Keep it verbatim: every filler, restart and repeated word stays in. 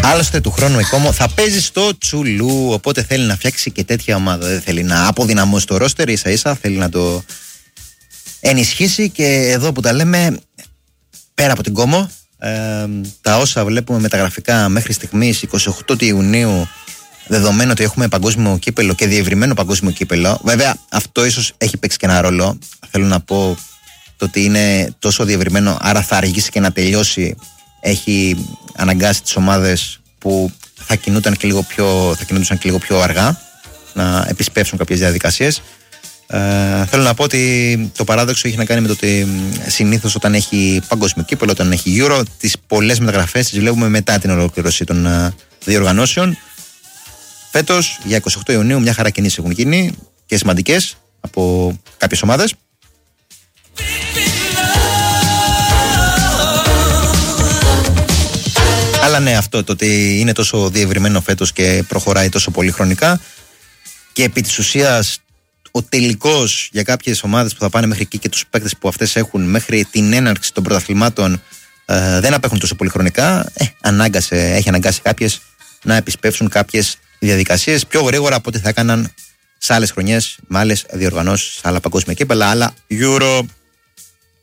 Άλλωστε του χρόνου η Κόμο θα παίζει στο Τσουλού, οπότε θέλει να φτιάξει και τέτοια ομάδα. Δεν θέλει να αποδυναμώσει το ρόστερ, ίσα ίσα θέλει να το ενισχύσει. Και εδώ που τα λέμε, πέρα από την Κόμο, ε, τα όσα βλέπουμε μεταγραφικά μέχρι στιγμής εικοστή ογδόη Ιουνίου, δεδομένου ότι έχουμε παγκόσμιο κύπελο και διευρυμένο παγκόσμιο κύπελο. Βέβαια, αυτό ίσως έχει παίξει και ένα ρόλο. Θέλω να πω το ότι είναι τόσο διευρυμένο, άρα θα αργήσει και να τελειώσει. Έχει αναγκάσει τις ομάδες που θα κινούνταν και λίγο πιο, θα κινούνταν και λίγο πιο αργά να επισπεύσουν κάποιες διαδικασίες. Ε, θέλω να πω ότι το παράδοξο έχει να κάνει με το ότι συνήθως όταν έχει παγκόσμιο κύπελο, όταν έχει Euro, τις πολλές μεταγραφές τις βλέπουμε μετά την ολοκλήρωση των uh, διοργανώσεων. Φέτος, για εικοστή ογδόη Ιουνίου, μια χαρά κινήσεις έχουν γίνει και σημαντικές από κάποιες ομάδες. Αλλά ναι, αυτό το ότι είναι τόσο διευρυμένο φέτος και προχωράει τόσο πολύ χρονικά και επί της ουσίας ο τελικός για κάποιες ομάδες που θα πάνε μέχρι εκεί και τους παίκτες που αυτές έχουν μέχρι την έναρξη των πρωταθλημάτων ε, δεν απέχουν τόσο πολύ χρονικά. Ε, ανάγκασε, έχει αναγκάσει κάποιες να επισπεύσουν κάποιες διαδικασίες πιο γρήγορα από ό,τι θα έκαναν σε άλλες χρονιές, με άλλες διοργανώσεις, άλλα παγκόσμια κύπελα, άλλα Euro.